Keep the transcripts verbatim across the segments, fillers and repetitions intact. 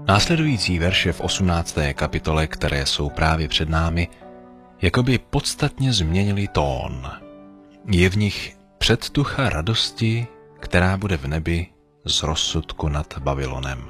Následující verše v osmnácté kapitole, které jsou právě před námi, jakoby podstatně změnili tón. Je v nich předtucha radosti, která bude v nebi z rozsudku nad Babylonem.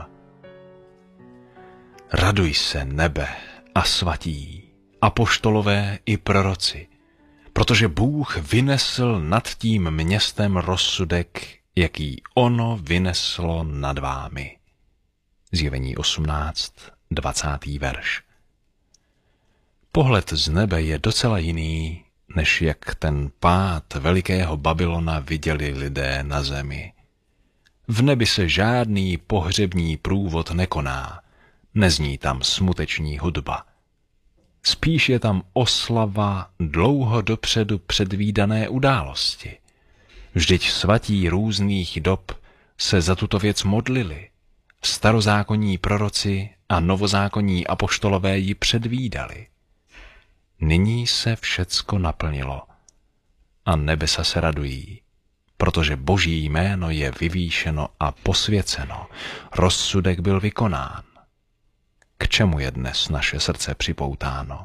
Raduj se, nebe a svatí, apoštolové i proroci, protože Bůh vynesl nad tím městem rozsudek, jaký ono vyneslo nad vámi. Zjevení osmnáct, dvacátý verš. Pohled z nebe je docela jiný, než jak ten pád velikého Babylona viděli lidé na zemi. V nebi se žádný pohřební průvod nekoná, nezní tam smuteční hudba. Spíš je tam oslava dlouho dopředu předvídané události. Vždyť svatí různých dob se za tuto věc modlili. Starozákonní proroci a novozákonní apoštolové ji předvídali. Nyní se všecko naplnilo a nebesa se radují, protože Boží jméno je vyvýšeno a posvěceno, rozsudek byl vykonán. K čemu je dnes naše srdce připoutáno?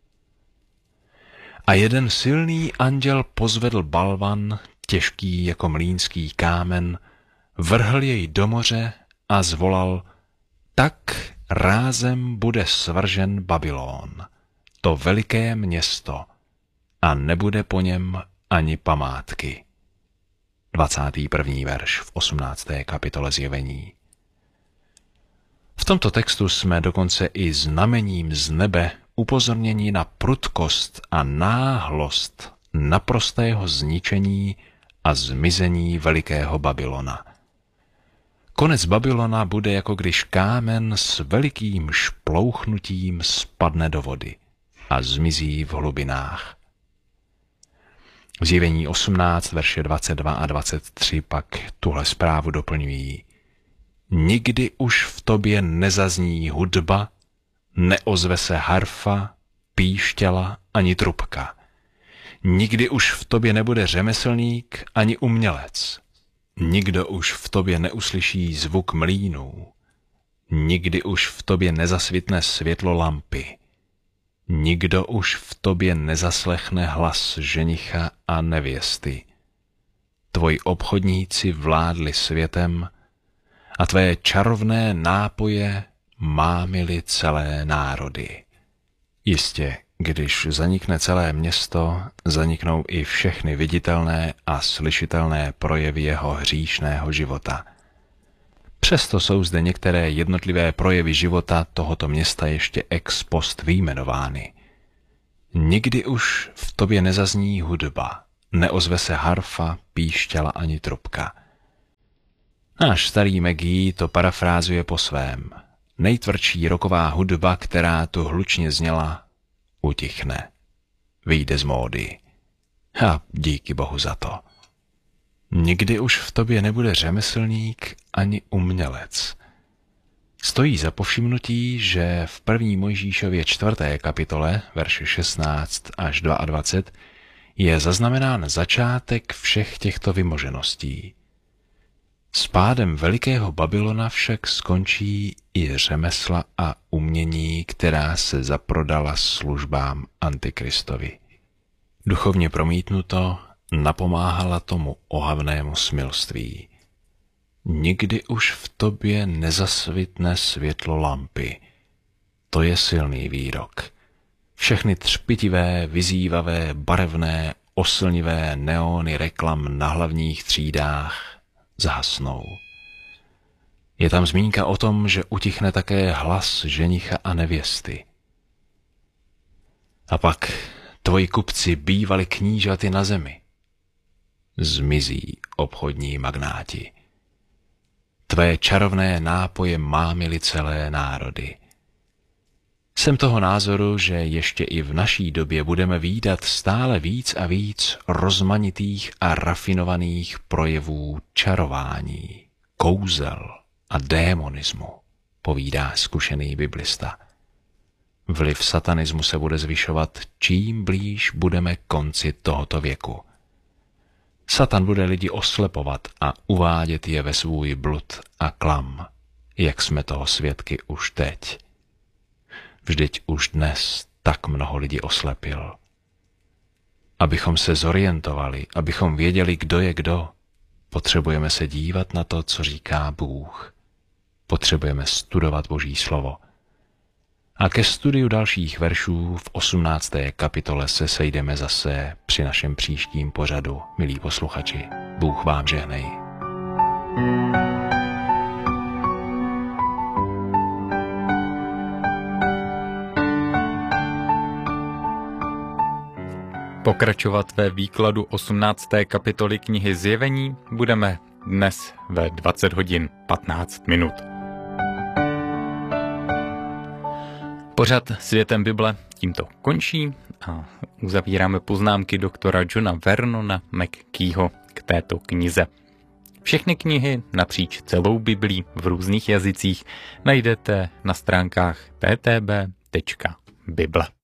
A jeden silný anděl pozvedl balvan, těžký jako mlýnský kámen, vrhl jej do moře a zvolal: tak rázem bude svržen Babylon, to veliké město, a nebude po něm ani památky. dvacátý první verš v osmnácté kapitole Zjevení. V tomto textu jsme dokonce i znamením z nebe upozorněni na prudkost a náhlost naprostého zničení a zmizení velikého Babylona. Konec Babylona bude, jako když kámen s velikým šplouchnutím spadne do vody a zmizí v hlubinách. V Zjevení osmnáct, verše dvacet dva a dvacet tři pak tuhle zprávu doplňují: nikdy už v tobě nezazní hudba, neozve se harfa, píšťala ani trubka. Nikdy už v tobě nebude řemeslník ani umělec. Nikdo už v tobě neuslyší zvuk mlýnů. Nikdy už v tobě nezasvitne světlo lampy. Nikdo už v tobě nezaslechne hlas ženicha a nevěsty. Tvoji obchodníci vládli světem a tvé čarovné nápoje mámily celé národy. Jistě, když zanikne celé město, zaniknou i všechny viditelné a slyšitelné projevy jeho hříšného života. Přesto jsou zde některé jednotlivé projevy života tohoto města ještě ex post vyjmenovány. Nikdy už v tobě nezazní hudba, neozve se harfa, píšťala ani trubka. Náš starý Maggie to parafrázuje po svém. Nejtvrdší roková hudba, která tu hlučně zněla, utichne. Vyjde z módy. A díky Bohu za to. Nikdy už v tobě nebude řemeslník ani umělec. Stojí za povšimnutí, že v první Mojžíšově čtvrté kapitole, verše šestnáct až dvacet dva, je zaznamenán začátek všech těchto vymožeností. S pádem velikého Babylona však skončí i řemesla a umění, která se zaprodala službám Antikristovi. Duchovně promítnuto, napomáhala tomu ohavnému smilství. Nikdy už v tobě nezasvitne světlo lampy. To je silný výrok. Všechny třpitivé, vyzývavé, barevné, oslnivé neóny reklam na hlavních třídách zhasnou. Je tam zmínka o tom, že utichne také hlas ženicha a nevěsty. A pak tvoji kupci bývali knížaty na zemi. Zmizí obchodní magnáti. Tvé čarovné nápoje mámily celé národy. Jsem toho názoru, že ještě i v naší době budeme vídat stále víc a víc rozmanitých a rafinovaných projevů čarování, kouzel a démonismu, povídá zkušený biblista. Vliv satanismu se bude zvyšovat, čím blíž budeme konci tohoto věku. Satan bude lidi oslepovat a uvádět je ve svůj blud a klam, jak jsme toho svědky už teď. Vždyť už dnes tak mnoho lidí oslepil. Abychom se zorientovali, abychom věděli, kdo je kdo, potřebujeme se dívat na to, co říká Bůh. Potřebujeme studovat Boží slovo. A ke studiu dalších veršů v osmnácté kapitole se sejdeme zase při našem příštím pořadu, milí posluchači. Bůh vám žehnej. Pokračovat ve výkladu osmnácté kapitoly knihy Zjevení budeme dnes ve dvacet hodin patnáct minut. Pořad Světem Bible tímto končí a uzavíráme poznámky doktora Johna Vernona McKeeho k této knize. Všechny knihy napříč celou Biblí v různých jazycích najdete na stránkách t t b tečka bible.